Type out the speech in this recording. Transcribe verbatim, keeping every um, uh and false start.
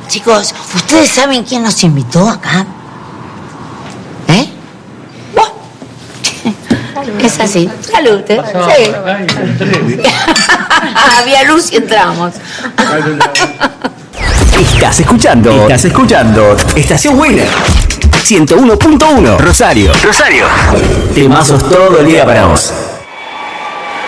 Chicos, ¿ustedes saben quién nos invitó acá? ¿Eh? Es así. Salud, ¿eh? Sí. Había luz y entramos. Estás escuchando, estás escuchando Estación Winner ciento uno punto uno Rosario. Rosario. Temazos todo el día para vos.